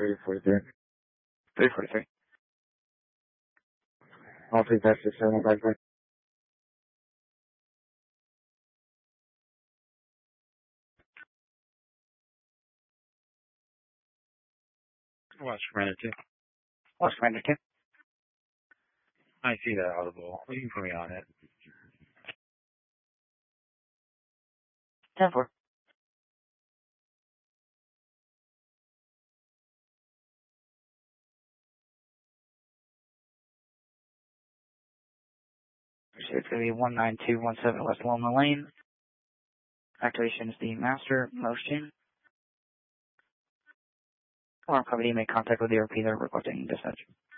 343. 343. All three Texas 755. Watch Commander 2. Watch Commander 2. I see that audible. You can put me on it. 10-4. It's going to be 19217 West Loma Lane. Activation is the master motion. Alarm company make contact with the repeater requesting dispatch.